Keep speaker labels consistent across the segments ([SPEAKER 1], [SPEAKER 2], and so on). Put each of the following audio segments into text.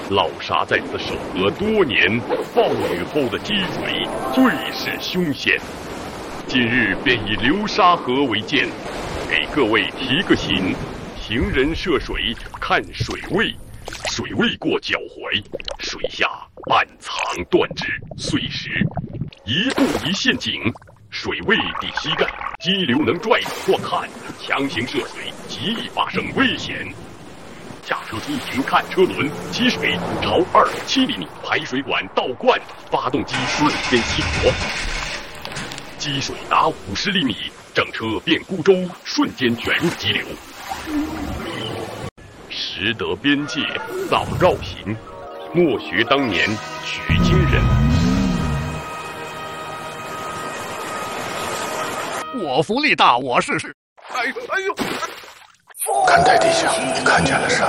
[SPEAKER 1] 老沙在此守河多年，暴雨后的积水最是凶险。今日便以流沙河为鉴，给各位提个醒：行人涉水看水位，水位过脚踝，水下暗藏断肢碎石，一步一陷阱，水位抵膝盖，激流能拽或看，强行涉水极易发生危险。下车出行看车轮，积水朝2.7厘米排水管倒灌，发动机瞬间熄火。积水达50厘米，整车变孤舟，瞬间卷入激流。识得边界，早绕行，莫学当年取经人。
[SPEAKER 2] 我福利大，我试试。哎呦！
[SPEAKER 3] 看台地下，你看见了啥？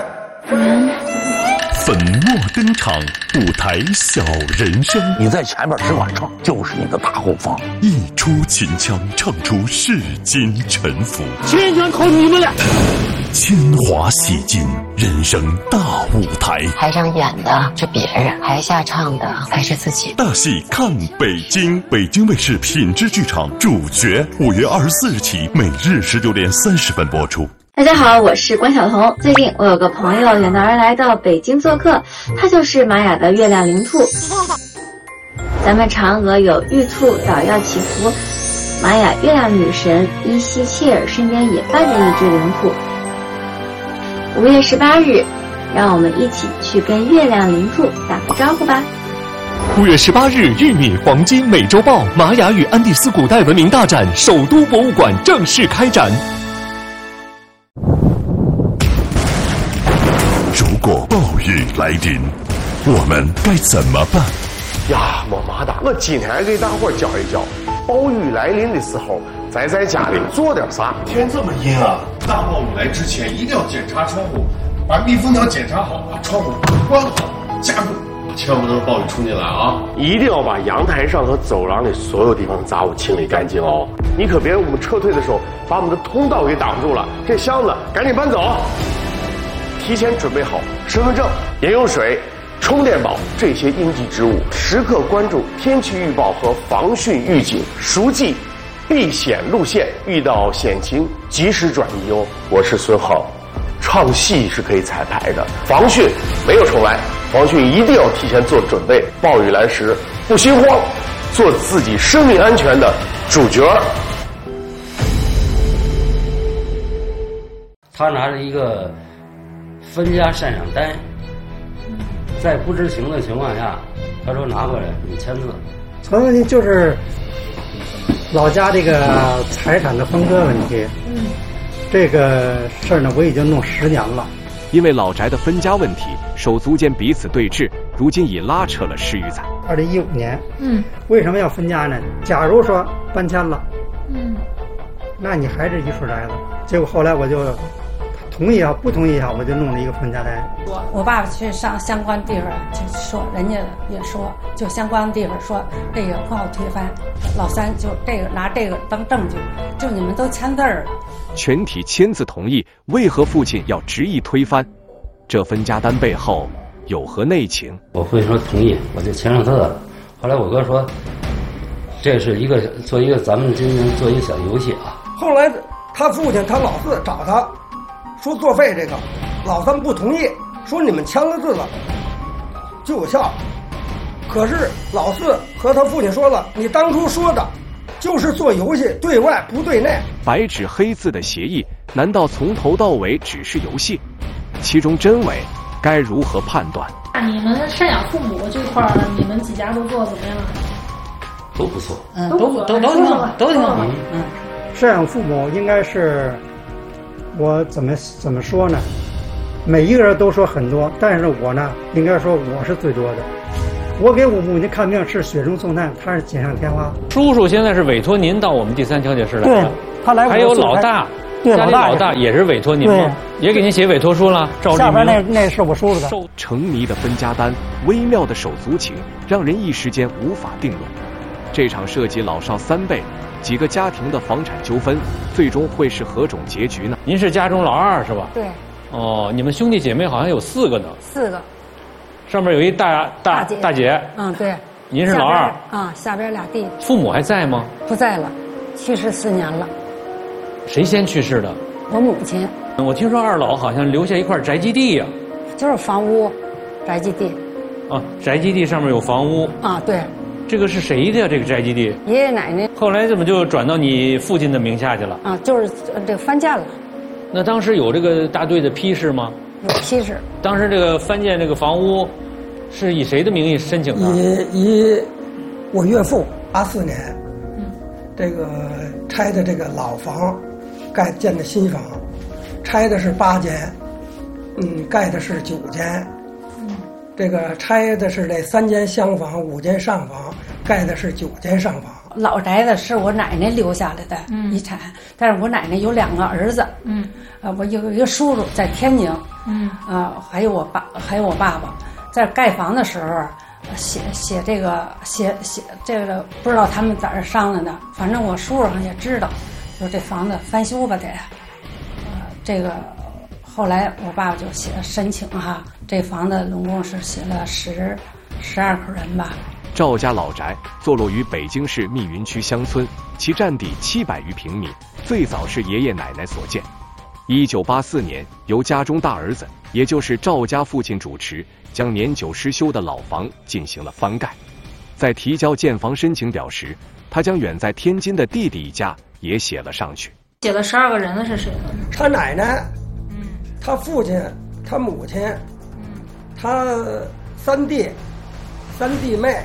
[SPEAKER 4] 粉墨登场，舞台小人生。
[SPEAKER 3] 你在前面只管唱，就是一个大后方。
[SPEAKER 4] 一出秦腔，唱出世间沉浮。
[SPEAKER 2] 秦腔靠你们了。
[SPEAKER 4] 铅华洗尽，人生大舞台。
[SPEAKER 5] 台上演的是别人，台下唱的才是自己。
[SPEAKER 4] 大戏看北京，北京卫视品质剧场主角，5月24日起，每日19点30分播出。
[SPEAKER 6] 大家好，我是关晓彤。最近我有个朋友远道而来到北京做客，他就是玛雅的月亮灵兔。咱们嫦娥有玉兔捣药祈福，玛雅月亮女神伊西切尔身边也伴着一只灵兔。5月18日，让我们一起去跟月亮灵兔打个招呼吧。
[SPEAKER 2] 5月18日，玉米黄金美洲豹玛雅与安第斯古代文明大展首都博物馆正式开展。
[SPEAKER 4] 如果暴雨来临，我们该怎么办？
[SPEAKER 7] 呀，么妈的！我今天给大伙教一教，暴雨来临的时候，咱在家里做点啥。
[SPEAKER 8] 天这么阴啊，大暴雨来之前一定要检查窗户，把密封条检查好，把窗户关好，加固，千万不能暴雨冲进来啊！
[SPEAKER 7] 一定要把阳台上和走廊里所有地方的杂物清理干净哦。你可别我们撤退的时候把我们的通道给挡住了。这箱子赶紧搬走。提前准备好身份证、饮用水、充电宝这些应急之物，时刻关注天气预报和防汛预警，熟记避险路线，遇到险情及时转移哦。我是孙浩，唱戏是可以彩排的，防汛没有重来，防汛一定要提前做准备，暴雨来时不心慌，做自己生命安全的主角。
[SPEAKER 9] 他拿着一个分家赡养单，在不知情的情况下，他说拿过来你签字。
[SPEAKER 10] 存问题就是老家这个财产的分割问题。这个事儿呢，我已经弄10年了。
[SPEAKER 11] 因为老宅的分家问题，手足间彼此对峙，如今已拉扯了10余载。
[SPEAKER 10] 2015年，为什么要分家呢？假如说搬迁了，那你还是一处宅子。结果后来我就同意不同意我就弄了一个分家单。
[SPEAKER 12] 我爸爸去上相关地方就说，人家也说，就相关地方说这个不好推翻。老三就这个拿这个当证据，就你们都签字儿了，
[SPEAKER 11] 全体签字同意，为何父亲要执意推翻？这分家单背后有何内情？
[SPEAKER 9] 我父亲说同意，我就签上字了。后来我哥说，这是咱们今天做一个小游戏啊。
[SPEAKER 13] 后来他父亲他老四找他。说作废这个，老三不同意，说你们签了字了就有效。可是老四和他父亲说了，你当初说的就是做游戏，对外不对内。
[SPEAKER 11] 白纸黑字的协议，难道从头到尾只是游戏？其中真伪该如何判断？
[SPEAKER 14] 你们赡养父母这块儿，你们几家都做得怎么样？
[SPEAKER 9] 都不错，
[SPEAKER 12] 都挺好。
[SPEAKER 10] 赡养父母应该是。我怎么说呢？每一个人都说很多，但是我呢，应该说我是最多的。我给我母亲看病是雪中送炭，他是锦上添花。
[SPEAKER 15] 叔叔现在是委托您到我们第3调解室来，
[SPEAKER 10] 对，他来。
[SPEAKER 15] 还有老大，家里老大也是委托您吗？也给您写委托书了。
[SPEAKER 10] 下边那是我叔叔的。
[SPEAKER 11] 成谜的分家单，微妙的手足情，让人一时间无法定论。这场涉及老少3辈。几个家庭的房产纠纷，最终会是何种结局呢？
[SPEAKER 15] 您是家中老二是吧？
[SPEAKER 12] 对。
[SPEAKER 15] 哦，你们兄弟姐妹好像有4个呢。
[SPEAKER 12] 4个。
[SPEAKER 15] 上面有一大姐。
[SPEAKER 12] 嗯，对。
[SPEAKER 15] 您是老二。
[SPEAKER 12] 啊，下边俩弟弟。
[SPEAKER 15] 父母还在吗？
[SPEAKER 12] 不在了，去世4年了。
[SPEAKER 15] 谁先去世的？
[SPEAKER 12] 我母亲。
[SPEAKER 15] 我听说二老好像留下一块宅基地呀。
[SPEAKER 12] 就是房屋，宅基地。
[SPEAKER 15] 啊，宅基地上面有房屋。
[SPEAKER 12] 啊，对。
[SPEAKER 15] 这个是谁的呀？这个宅基地？
[SPEAKER 12] 爷爷奶奶。
[SPEAKER 15] 后来怎么就转到你父亲的名下去了？
[SPEAKER 12] 啊，就是这个翻建了。
[SPEAKER 15] 那当时有这个大队的批示吗？
[SPEAKER 12] 有批示。
[SPEAKER 15] 当时这个翻建这个房屋，是以谁的名义申请的？
[SPEAKER 13] 以我岳父84年，这个拆的这个老房，建的新房，拆的是8间，盖的是9间。这个拆的是这3间厢房、5间上房，盖的是9间上房。
[SPEAKER 12] 老宅子是我奶奶留下来的遗产，但是我奶奶有2个儿子，我有一个叔叔在天津，还有我爸爸，在盖房的时候写这个不知道他们在这商量的，反正我叔叔也知道，就这房子翻修吧得，这个。后来我爸爸就写申请哈，这房子总共是写了12口人吧。
[SPEAKER 11] 赵家老宅坐落于北京市密云区乡村，其占地700余平米，最早是爷爷奶奶所建。1984年，由家中大儿子，也就是赵家父亲主持，将年久失修的老房进行了翻盖。在提交建房申请表时，他将远在天津的弟弟一家也写了上去。
[SPEAKER 14] 写了12个人的是谁呢？
[SPEAKER 13] 他奶奶。他父亲，他母亲，他3弟妹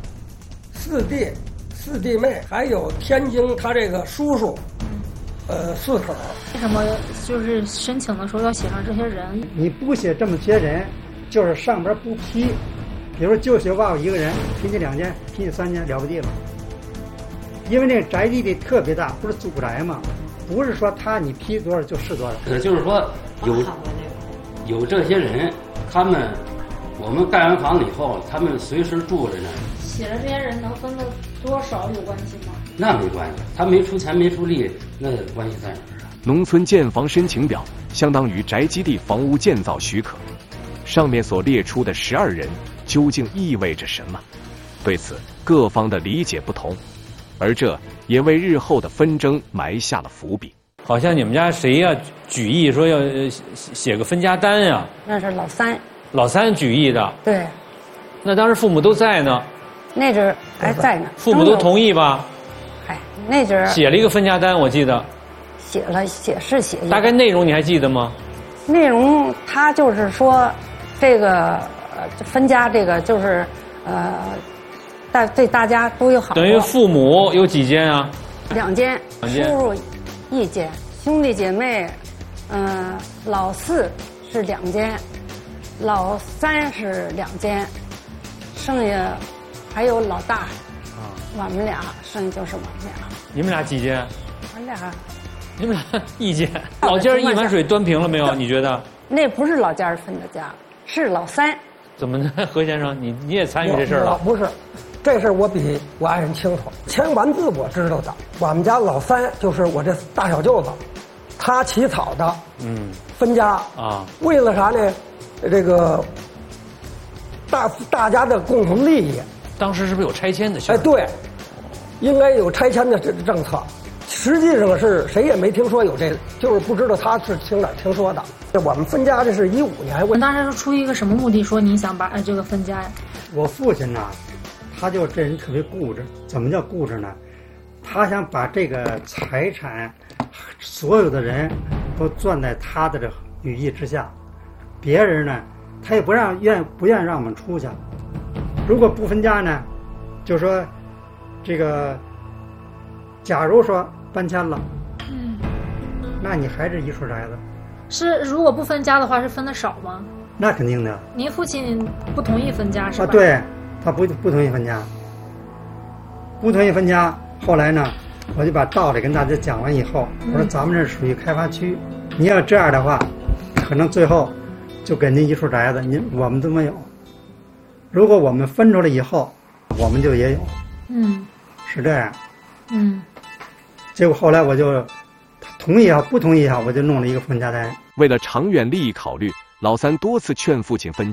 [SPEAKER 13] ，4弟妹，还有天津他这个叔叔，4口。
[SPEAKER 14] 为什么就是申请的时候要写上这些人？
[SPEAKER 10] 你不写这么些人，就是上边不批，比如说就写爸爸一个人，批你2间，批你3间，了不地了。因为那个宅基地特别大，不是祖宅嘛，不是说你批多少就是多少。
[SPEAKER 9] 就是说。有这些人，我们盖完房子以后，他们随时住着呢。
[SPEAKER 14] 写了这些人能分的多少有关系吗？
[SPEAKER 9] 那没关系，他没出钱没出力，那关系在哪儿啊？
[SPEAKER 11] 农村建房申请表相当于宅基地房屋建造许可，上面所列出的12人究竟意味着什么？对此，各方的理解不同，而这也为日后的纷争埋下了伏笔。
[SPEAKER 15] 好像你们家谁呀举意说要写个分家单呀？
[SPEAKER 12] 那是老三。
[SPEAKER 15] 老三举意的。
[SPEAKER 12] 对。
[SPEAKER 15] 那当时父母都在呢。
[SPEAKER 12] 那阵儿在呢。
[SPEAKER 15] 父母都同意吧？
[SPEAKER 12] 哎，那阵儿
[SPEAKER 15] 写了一个分家单，我记得。
[SPEAKER 12] 写。
[SPEAKER 15] 大概内容你还记得吗？
[SPEAKER 12] 内容他就是说，这个分家这个就是对大家都有好处。
[SPEAKER 15] 等于父母有几间啊
[SPEAKER 12] ？2间。叔叔1间，兄弟姐妹，老4是2间，老3是2间，剩下还有老大，我们俩，剩下就是我们俩。
[SPEAKER 15] 你们俩几间？
[SPEAKER 12] 我俩。
[SPEAKER 15] 你们俩1间。老家一碗水端平了没有？你觉得？
[SPEAKER 12] 那不是老家分的家，是老3。
[SPEAKER 15] 怎么呢，何先生？你也参与这事了？
[SPEAKER 13] 不是。这事我比我爱人清楚，签完字我知道的。我们家老3就是我这大小舅子，他起草的。分家啊，为了啥呢？这个大家的共同利益。
[SPEAKER 15] 当时是不是有拆迁的事？
[SPEAKER 13] 哎，对，应该有拆迁的政策。实际上是谁也没听说有这，就是不知道他是听哪听说的。我们分家这是15年。
[SPEAKER 14] 你当时是出于一个什么目的说你想把这个分家呀？
[SPEAKER 10] 我父亲呢？他就这人特别固执，怎么叫固执呢？他想把这个财产，所有的人都攥在他的这羽翼之下，别人呢，他也不愿让我们出去。如果不分家呢，就说这个，假如说搬迁了，那你还是一处宅子。
[SPEAKER 14] 是，如果不分家的话，是分的少吗？
[SPEAKER 10] 那肯定的。
[SPEAKER 14] 您父亲不同意分家是吧？
[SPEAKER 10] 啊，对。他不同意分家，不同意分家。后来呢，我就把道理跟大家讲完以后，我说咱们这属于开发区，你要这样的话，可能最后就给您一处宅子，我们都没有。如果我们分出来以后，我们就也有。是这样。结果后来我就同意啊，不同意啊，我就弄了一个分家单。
[SPEAKER 11] 为了长远利益考虑，老3多次劝父亲分家，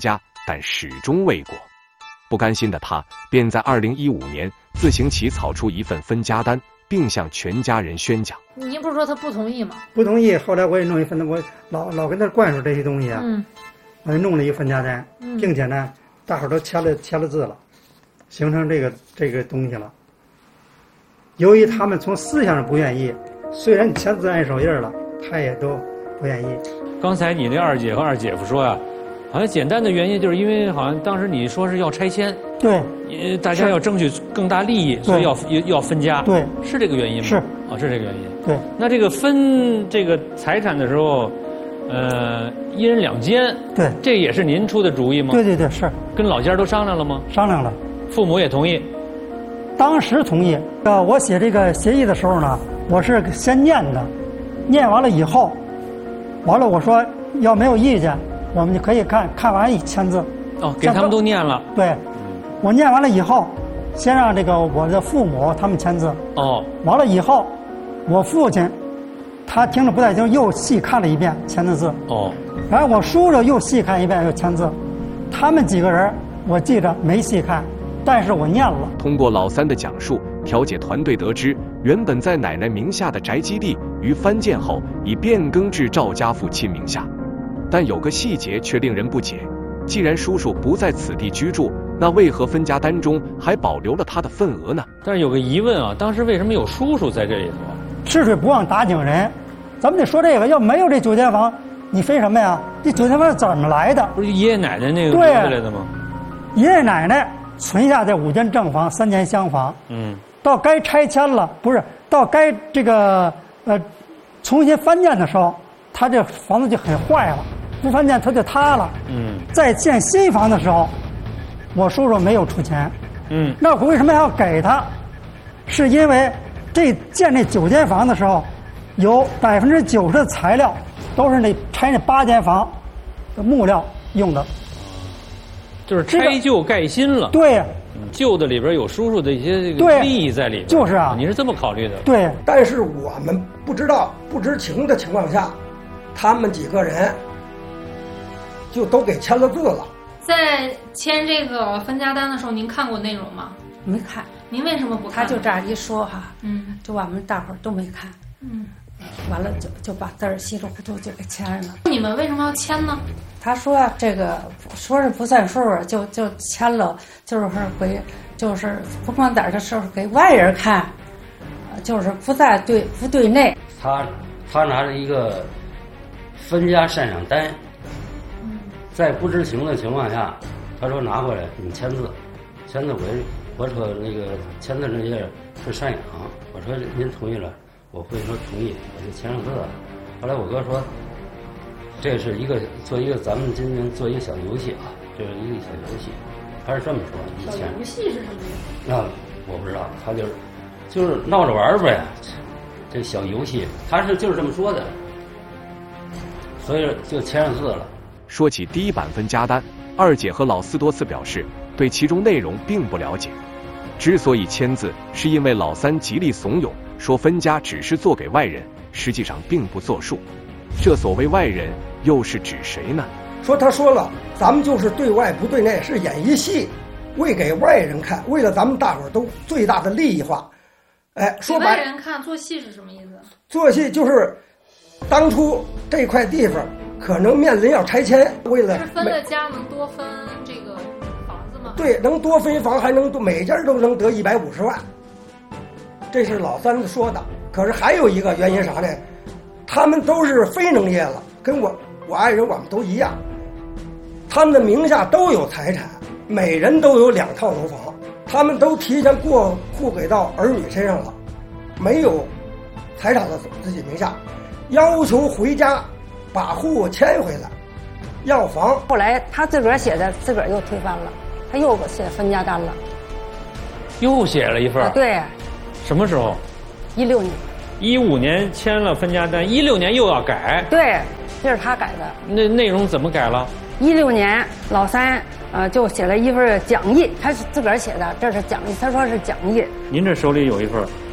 [SPEAKER 11] 但始终未果。不甘心的他便在2015年自行起草出一份分家单，并向全家人宣讲。
[SPEAKER 14] 您不是说他不同意吗？
[SPEAKER 10] 不同意，后来我也弄一份，我老跟他灌输这些东西啊。我就弄了一个分家单，并且呢，大伙都签了字了，形成这个东西了。由于他们从思想上不愿意，虽然你签字按手印了，他也都不愿意。
[SPEAKER 15] 刚才你那二姐和二姐夫说呀，好像简单的原因就是因为好像当时你说是要拆迁，
[SPEAKER 10] 对，
[SPEAKER 15] 大家要争取更大利益，所以要分家，
[SPEAKER 10] 对，
[SPEAKER 15] 是这个原因吗？
[SPEAKER 10] 是，
[SPEAKER 15] 是这个原因。
[SPEAKER 10] 对，
[SPEAKER 15] 那这个分这个财产的时候，一人2间，
[SPEAKER 10] 对，
[SPEAKER 15] 这也是您出的主意吗？
[SPEAKER 10] 对，是。
[SPEAKER 15] 跟老家都商量了吗？
[SPEAKER 10] 商量了，
[SPEAKER 15] 父母也同意。
[SPEAKER 10] 当时同意。我写这个协议的时候呢，我是先念的，念完了以后，完了我说要没有意见，我们就可以看完一签字。
[SPEAKER 15] 给他们都念了。
[SPEAKER 10] 对，我念完了以后，先让这个我的父母他们签字。完了以后，我父亲他听着不太清，又细看了一遍签的字。然后我叔叔又细看一遍又签字，他们几个人我记着没细看，但是我念了。
[SPEAKER 11] 通过老三的讲述，调解团队得知，原本在奶奶名下的宅基地于翻建后已变更至赵家父亲名下，但有个细节却令人不解：既然叔叔不在此地居住，那为何分家单中还保留了他的份额呢？
[SPEAKER 15] 但是有个疑问啊，当时为什么有叔叔在这里头？
[SPEAKER 10] 吃水不忘打井人，咱们得说这个，要没有这9间房，你分什么呀？这9间房怎么来的？
[SPEAKER 15] 不是爷爷奶奶那个留下来的吗？
[SPEAKER 10] 爷爷奶奶存下这5间正房、3间厢房，到该拆迁了，不是到该这个重新翻建的时候，他这房子就很坏了，不翻建它就塌了。在建新房的时候，我叔叔没有出钱。那我为什么要给他？是因为建这9间房的时候，有90%的材料都是拆那8间房的木料用的，
[SPEAKER 15] 就是拆旧盖新了。
[SPEAKER 10] 对，
[SPEAKER 15] 旧的里边有叔叔的一些这个利益在里边。
[SPEAKER 10] 就是啊，
[SPEAKER 15] 你是这么考虑的？
[SPEAKER 10] 对。
[SPEAKER 13] 但是我们不知道、不知情的情况下，他们几个人就都给签了字了。
[SPEAKER 14] 在签这个分家单的时候，您看过内容吗？
[SPEAKER 12] 没看。
[SPEAKER 14] 您为什么不看？
[SPEAKER 12] 他就这样一说哈，就我们大伙儿都没看，完了就把字儿稀里糊涂就给签了。
[SPEAKER 14] 你们为什么要签呢？
[SPEAKER 12] 他说这个说是不算数，就签了，就是不光在这时候给外人看，就是不对内。
[SPEAKER 9] 他拿着一个分家赡养单，在不知情的情况下，他说拿过来你签字，我说那个签字那些是赡养，我说您同意了，我会说同意，我就签上字了。后来我哥说，这是咱们今天做一个小游戏啊，这是一个小游戏，他是这么说。
[SPEAKER 14] 小游戏是什么？
[SPEAKER 9] 那我不知道，他就是闹着玩呗，这小游戏，他就是这么说的，所以就签上字了。
[SPEAKER 11] 说起第一版分家单，二姐和老四多次表示对其中内容并不了解。之所以签字，是因为老三极力怂恿，说分家只是做给外人，实际上并不作数。这所谓外人，又是指谁呢？
[SPEAKER 13] 他说了，咱们就是对外不对内，是演一戏，为给外人看，为了咱们大伙儿都最大的利益化。说白，
[SPEAKER 14] 给外人看做戏是什么意思？
[SPEAKER 13] 做戏就是当初这块地方可能面临要拆迁，为了
[SPEAKER 14] 是分了家能多分这个房子吗？
[SPEAKER 13] 对，能多分房，还能每家都能得150万，这是老三说的。可是还有一个原因啥呢？他们都是非农业了，跟我爱人我们都一样，他们的名下都有财产，每人都有2套楼房，他们都提前过户给到儿女身上了，没有财产的自己名下，要求回家把户迁回来，要房。
[SPEAKER 12] 后来他自个儿写的，自个儿又推翻了，他又写分家单了，
[SPEAKER 15] 又写了一份。
[SPEAKER 12] 对。
[SPEAKER 15] 什么时候
[SPEAKER 12] ？16年。
[SPEAKER 15] 15年签了分家单，16年又要改。
[SPEAKER 12] 对，这是他改的。
[SPEAKER 15] 那内容怎么改了
[SPEAKER 12] ？16年老三就写了一份讲义，他是自个儿写的，这是讲义，他说是讲义。
[SPEAKER 15] 您这手里有一份？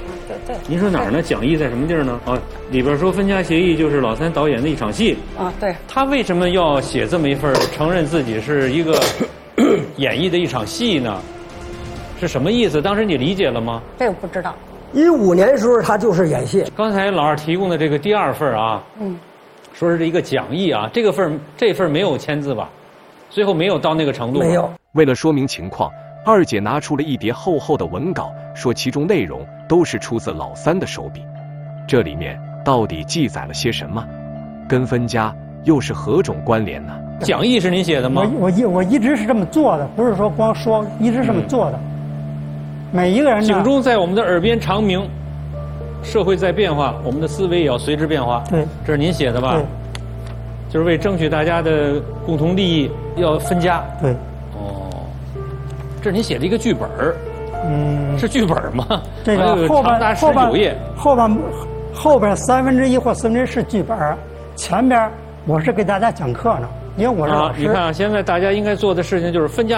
[SPEAKER 12] 对。
[SPEAKER 15] 您说哪儿呢？讲义在什么地儿呢？啊，里边说分家协议就是老三导演的一场戏。
[SPEAKER 12] 啊，对。
[SPEAKER 15] 他为什么要写这么一份承认自己是一个演绎的一场戏呢？是什么意思？当时你理解了吗？
[SPEAKER 12] 这个不知道。
[SPEAKER 13] 15年时候他就是演戏。
[SPEAKER 15] 刚才老二提供的这个第2份啊，说是一个讲义啊，这份没有签字吧？最后没有到那个程度。
[SPEAKER 13] 没有。
[SPEAKER 11] 为了说明情况，二姐拿出了一叠厚厚的文稿，说其中内容都是出自老三的手笔。这里面到底记载了些什么？跟分家又是何种关联呢？
[SPEAKER 15] 讲义是您写的吗？
[SPEAKER 10] 我一直是这么做的，不是说光说，一直是这么做的。每一个人呢，
[SPEAKER 15] 警钟在我们的耳边长鸣，社会在变化，我们的思维也要随之变化。
[SPEAKER 10] 对，
[SPEAKER 15] 这是您写的吧？
[SPEAKER 10] 对，
[SPEAKER 15] 就是为争取大家的共同利益要分家。
[SPEAKER 10] 对，
[SPEAKER 15] 哦，这是您写的一个剧本儿。是剧本吗？
[SPEAKER 10] 这个
[SPEAKER 15] 长达19页，
[SPEAKER 10] 后边1/3或1/4是剧本，前边我是给大家讲课呢，因为我是老师。
[SPEAKER 15] 你看啊，现在大家应该做的事情就是分家。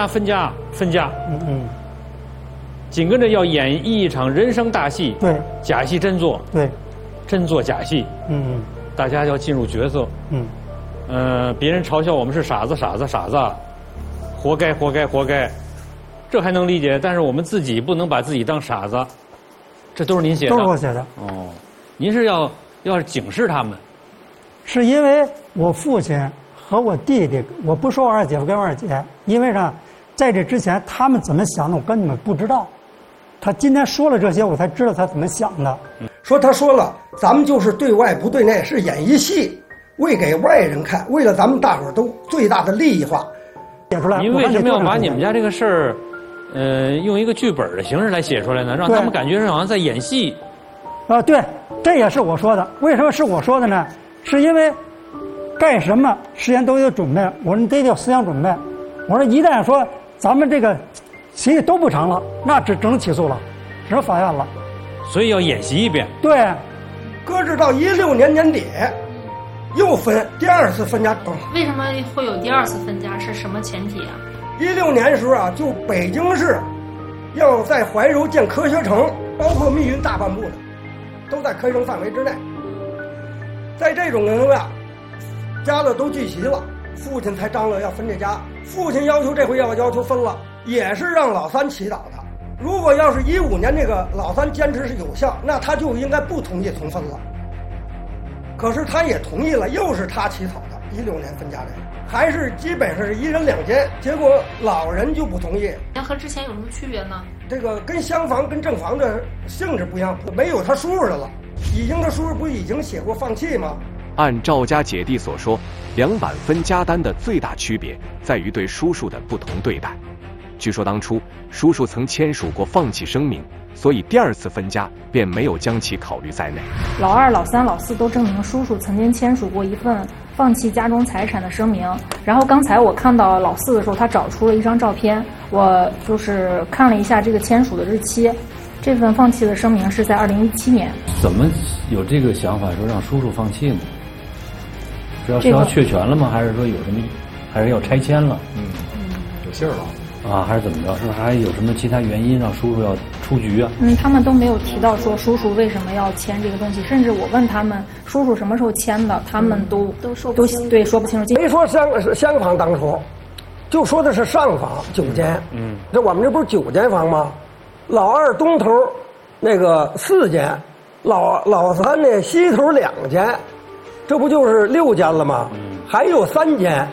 [SPEAKER 15] 紧跟着要演绎一场人生大戏，
[SPEAKER 10] 对，
[SPEAKER 15] 假戏真做，
[SPEAKER 10] 对，
[SPEAKER 15] 真做假戏，大家要进入角色，别人嘲笑我们是傻子，活该，这还能理解，但是我们自己不能把自己当傻子，这都是您写的，
[SPEAKER 10] 都是我写的。
[SPEAKER 15] 哦，您是要警示他们，
[SPEAKER 10] 是因为我父亲和我弟弟，我不说我二姐夫跟我二姐，因为啥？在这之前他们怎么想的，我根本不知道。他今天说了这些，我才知道他怎么想的。
[SPEAKER 13] 他说了，咱们就是对外不对内，是演一戏，为给外人看，为了咱们大伙儿都最大的利益化。
[SPEAKER 10] 写出来。
[SPEAKER 15] 您为什么要把你们家这个事儿，用一个剧本的形式来写出来呢？让他们感觉是好像在演戏。
[SPEAKER 10] 对，这也是我说的。为什么是我说的呢？是因为干什么事先都有准备。我说你得有思想准备。我说一旦说咱们这个协议都不成了，那只能起诉了，只能法院了。
[SPEAKER 15] 所以要演习一遍。
[SPEAKER 10] 对，
[SPEAKER 13] 搁置到16年年底，又分第2次分家。
[SPEAKER 14] 为什么会有第2次分家？是什么前提啊
[SPEAKER 13] ？16年时候啊，就北京市要在怀柔建科学城，包括密云大半部的，都在科学城范围之内。在这种情况下，家乐都聚齐了，父亲才张罗要分这家。父亲要求这回要求分了，也是让老三起草的。如果要是15年这个老三坚持是有效，那他就应该不同意重分了。可是他也同意了，又是他起草的16年分家人，还是基本上是1人2间。结果老人就不同意。
[SPEAKER 14] 那和之前有什么区别呢？
[SPEAKER 13] 这个跟厢房跟正房的性质不一样，没有他叔叔的了。他叔叔不已经写过放弃吗？
[SPEAKER 11] 按赵家姐弟所说，2版分家单的最大区别在于对叔叔的不同对待。据说当初叔叔曾签署过放弃声明，所以第2次分家便没有将其考虑在内。
[SPEAKER 16] 老2、老3、老4都证明叔叔曾经签署过一份放弃家中财产的声明。然后刚才我看到老4的时候，他找出了一张照片，我就是看了一下这个签署的日期。这份放弃的声明是在2017年。
[SPEAKER 15] 怎么有这个想法说让叔叔放弃呢？是要确权了吗？还是说有什么？还是要拆迁了？
[SPEAKER 17] 有信儿了
[SPEAKER 15] 啊？还是怎么着？是不是还有什么其他原因让叔叔要出局啊？
[SPEAKER 16] 他们都没有提到说叔叔为什么要签这个东西，甚至我问他们叔叔什么时候签的，他们都说不清楚。
[SPEAKER 13] 没说厢房当初，就说的是上房9间。这我们这不是9间房吗？老2东头那个4间，老3呢西头2间。这不就是6间了吗？还有3间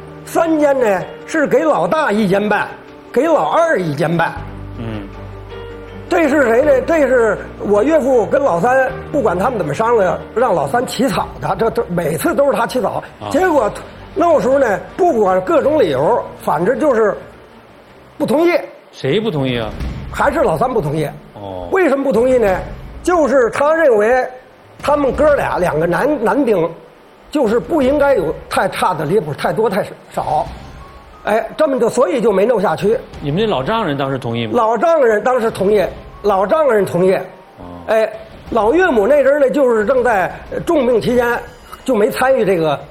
[SPEAKER 13] ，3间呢是给老大1间半，给老21间半。这是谁呢？这是我岳父跟老3，不管他们怎么商量，让老3起草的。这每次都是他起草，结果那时候呢，不管各种理由，反正就是不同意。
[SPEAKER 15] 谁不同意啊？
[SPEAKER 13] 还是老3不同意。
[SPEAKER 15] 为
[SPEAKER 13] 什么不同意呢？就是他认为。他们哥俩2个男丁，就是不应该有太差的离谱，太多太少，这么所以就没弄下去。
[SPEAKER 15] 你们那老丈人当时同意吗？
[SPEAKER 13] 老丈人当时同意，老岳母那阵呢，就是正在重病期间，就没参与这个